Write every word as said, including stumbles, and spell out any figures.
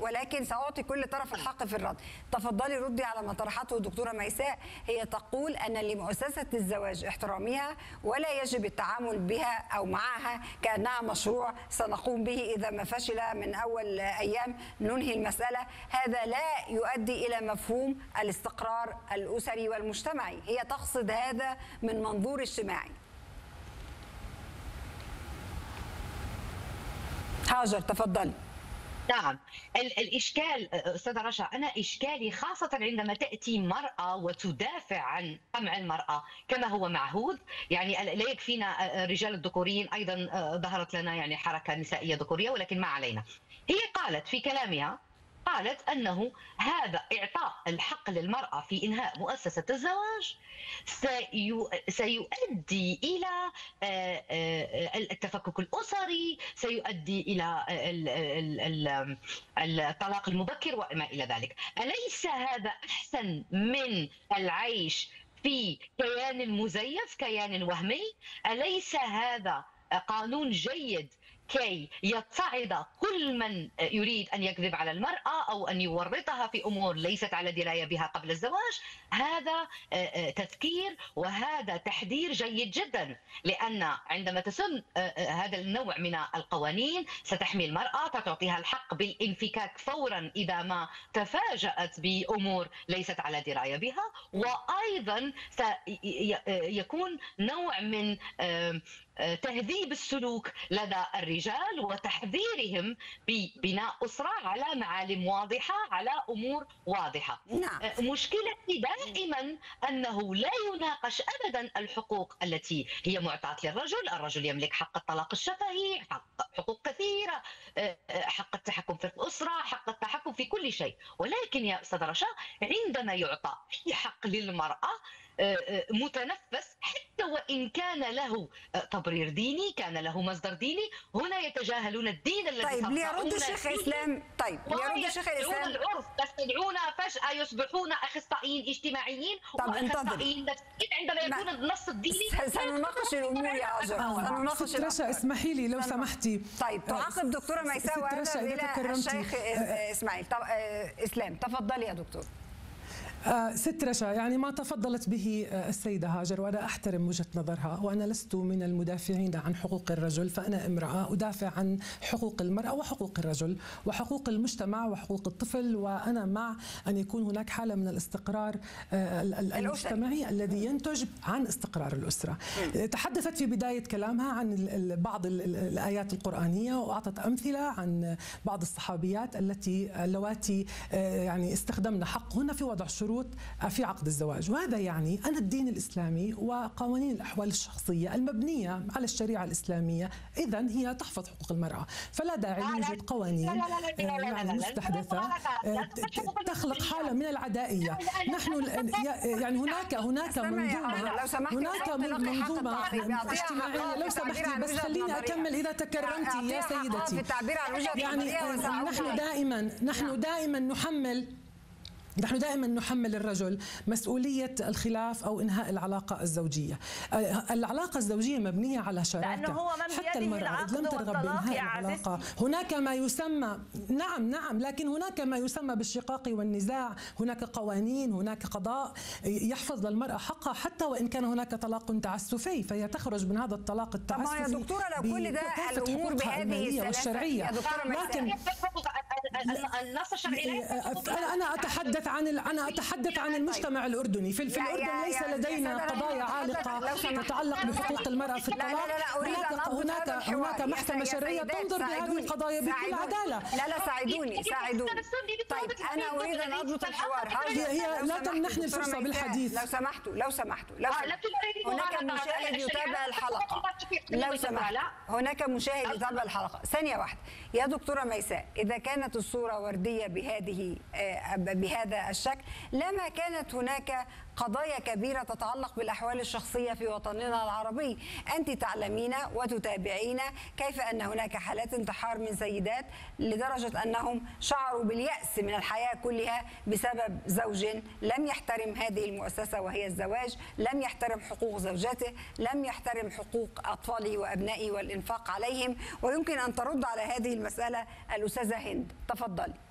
ولكن سأعطي كل طرف الحق في الرد. تفضلي ردي على ما طرحته الدكتورة ميساء. هي تقول أن لمؤسسة الزواج احترامها ولا يجب التعامل بها أو معها كأنها مشروع سنقوم به إذا ما فشل من أول أيام ننهي المسألة. هذا لا يؤدي إلى مفهوم الاستقرار الأسري والمجتمعي. هي تقصد هذا من منظور اجتماعي. هاجر تفضلي. نعم، الإشكال أستاذة رشا، أنا إشكالي خاصة عندما تأتي مرأة وتدافع عن قمع المرأة كما هو معهود. يعني لا يكفينا الرجال الذكوريين، أيضا ظهرت لنا يعني حركة نسائية ذكورية، ولكن ما علينا. هي قالت في كلامها، قالت أنه هذا إعطاء الحق للمرأة في إنهاء مؤسسة الزواج سيؤدي إلى التفكك الأسري، سيؤدي إلى الطلاق المبكر وما إلى ذلك. أليس هذا أحسن من العيش في كيان مزيف، كيان وهمي؟ أليس هذا قانون جيد كي يتصعد كل من يريد أن يكذب على المرأة أو أن يورطها في أمور ليست على دراية بها قبل الزواج؟ هذا تذكير وهذا تحذير جيد جدا، لأن عندما تسن هذا النوع من القوانين ستحمي المرأة، تعطيها الحق بالانفكاك فورا إذا ما تفاجأت بأمور ليست على دراية بها، وأيضا سيكون نوع من تهذيب السلوك لدى الرجال وتحذيرهم ببناء أسرة على معالم واضحة، على أمور واضحة. نعم. مشكلتي دائما أنه لا يناقش أبدا الحقوق التي هي معطاة للرجل. الرجل يملك حق الطلاق الشفهي، حق حقوق كثيرة، حق التحكم في الأسرة، حق التحكم في كل شيء. ولكن يا أستاذ رشا، عندما يعطى أي حق للمرأة متنفس حتى وإن كان له تبرير ديني، كان له مصدر ديني، هنا يتجاهلون الدين الذي طيب ليرد الشيخ إسلام. طيب ليرد الشيخ إسلام. العرف يستدعون فجأة يصبحون أخصائيين اجتماعيين وأخصائيين نفسيين عندما يكون النص الديني. سنناقش الأمور يا هاجر، سنناقش رشا اسمحي لي لو سمحتي. طيب تعقب دكتورة ميساء وهذا إلى الشيخ إسماعيل. إسلام تفضلي يا دكتور. آه ست رشا، يعني ما تفضلت به السيدة هاجر وأنا أحترم وجهة نظرها، وأنا لست من المدافعين عن حقوق الرجل، فأنا امرأة أدافع عن حقوق المرأة وحقوق الرجل وحقوق المجتمع وحقوق الطفل، وأنا مع أن يكون هناك حالة من الاستقرار المجتمعي الذي ينتج عن استقرار الأسرة. تحدثت في بداية كلامها عن بعض الآيات القرآنية وأعطت أمثلة عن بعض الصحابيات التي اللواتي يعني استخدمن حقهن في وضع شروط في عقد الزواج، وهذا يعني أن الدين الإسلامي وقوانين الأحوال الشخصية المبنية على الشريعة الإسلامية إذن هي تحفظ حقوق المرأة، فلا داعي لوجود قوانين يعني مستحدثة تخلق حالة من العدائية. نحن يعني هناك هناك منظومة هناك منظومة اجتماعية. لو سمحتي بس خليني أكمل إذا تكرمتي يا سيدتي. يعني نحن دائما نحن دائما نحمل نحن دائما نحمل الرجل مسؤولية الخلاف أو إنهاء العلاقة الزوجية. العلاقة الزوجية مبنية على شراكة، حتى المرأة إذ لم ترغب بإنهاء العلاقة هناك ما يسمى نعم نعم لكن هناك ما يسمى بالشقاق والنزاع، هناك قوانين، هناك قضاء يحفظ للمرأة حقها حتى وإن كان هناك طلاق تعسفي، فهي تخرج من هذا الطلاق التعسفي. يا دكتورة لو كل ده الأمور بهذه والشرعية، لكن النص الشرعي أنا أتحدث عن أنا أتحدث عن المجتمع الأردني. في, في الأردن ليس لدينا قضايا عالقة تتعلق بحقوق المرأة في الطلاق. هناك هناك هناك محكمة شرعية تنظر بهذه القضايا بكل عدالة. لا لا ساعدوني ساعدوني. طيب أنا أريد أن أضبط الحوار. هي لا تمنحني الفرصة بالحديث. لو سمحتوا لو سمحتوا لو هناك مشاهد يتابع الحلقة. لو سمحت هناك مشاهد يتابع الحلقة. ثانية واحدة يا دكتورة ميساء، إذا كانت الصورة وردية بهذه بهذا الشكل لما كانت هناك قضايا كبيرة تتعلق بالأحوال الشخصية في وطننا العربي. أنت تعلمين وتتابعين كيف أن هناك حالات انتحار من سيدات لدرجة أنهم شعروا باليأس من الحياة كلها بسبب زوج لم يحترم هذه المؤسسة وهي الزواج، لم يحترم حقوق زوجته، لم يحترم حقوق أطفاله وأبنائه والإنفاق عليهم. ويمكن أن ترد على هذه المسألة الأستاذة هند، تفضلي.